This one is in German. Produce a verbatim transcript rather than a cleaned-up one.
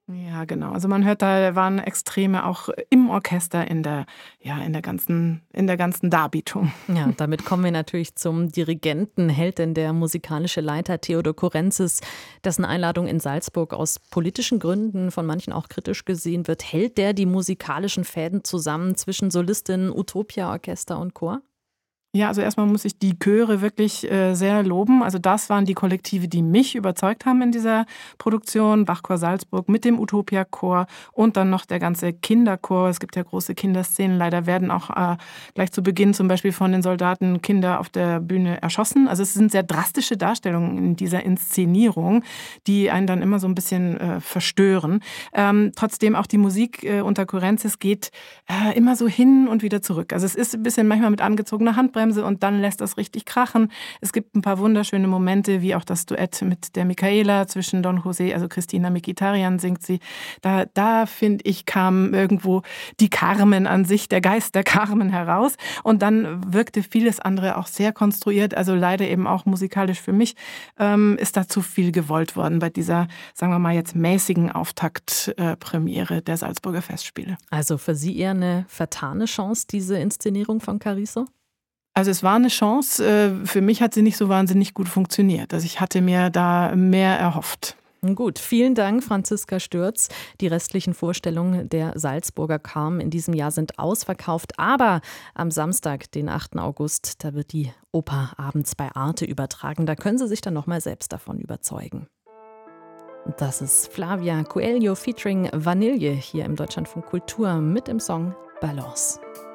Ja, genau. Also man hört, da waren Extreme auch im Orchester in der, ja, in der ganzen, in der ganzen Darbietung. Ja, und damit kommen wir natürlich zum Dirigenten. Hält denn der musikalische Leiter Theodor Kurenzis, dessen Einladung in Salzburg aus politischen Gründen von manchen auch kritisch gesehen wird, hält der die musikalischen Fäden zusammen zwischen Solistin, Utopia, Orchester und Chor? Ja, also erstmal muss ich die Chöre wirklich äh, sehr loben. Also das waren die Kollektive, die mich überzeugt haben in dieser Produktion. Bachchor Salzburg mit dem Utopia-Chor und dann noch der ganze Kinderchor. Es gibt ja große Kinderszenen. Leider werden auch äh, gleich zu Beginn zum Beispiel von den Soldaten Kinder auf der Bühne erschossen. Also es sind sehr drastische Darstellungen in dieser Inszenierung, die einen dann immer so ein bisschen äh, verstören. Ähm, trotzdem auch die Musik äh, unter Kurenzis geht äh, immer so hin und wieder zurück. Also es ist ein bisschen manchmal mit angezogener Handbremse und dann lässt das richtig krachen. Es gibt ein paar wunderschöne Momente, wie auch das Duett mit der Michaela zwischen Don José, also Christina Mkhitaryan singt sie. Da, da finde ich, kam irgendwo die Carmen an sich, der Geist der Carmen heraus. Und dann wirkte vieles andere auch sehr konstruiert, also leider eben auch musikalisch für mich, ähm, ist da zu viel gewollt worden bei dieser, sagen wir mal jetzt mäßigen Auftaktpremiere der Salzburger Festspiele. Also für Sie eher eine vertane Chance, diese Inszenierung von Cariso? Also es war eine Chance. Für mich hat sie nicht so wahnsinnig gut funktioniert. Also ich hatte mir da mehr erhofft. Gut, vielen Dank, Franziska Stürz. Die restlichen Vorstellungen der Salzburger Carmen in diesem Jahr sind ausverkauft. Aber am Samstag, den achten August, da wird die Oper abends bei Arte übertragen. Da können Sie sich dann nochmal selbst davon überzeugen. Das ist Flavia Coelho featuring Vanille hier im Deutschlandfunk Kultur mit dem Song Balance.